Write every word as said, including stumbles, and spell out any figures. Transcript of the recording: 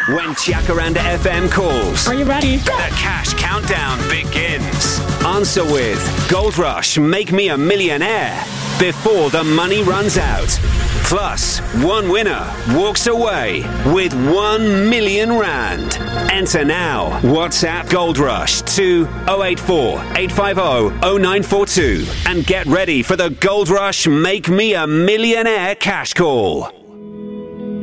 When Jacaranda F M calls. Are you ready? The cash countdown begins. Answer with Gold Rush, Make Me a Millionaire before the money runs out. Plus, one winner walks away with one million rand. Enter now. WhatsApp Gold Rush to oh eight four, eight five oh, oh nine four two and get ready for the Gold Rush Make Me a Millionaire cash call.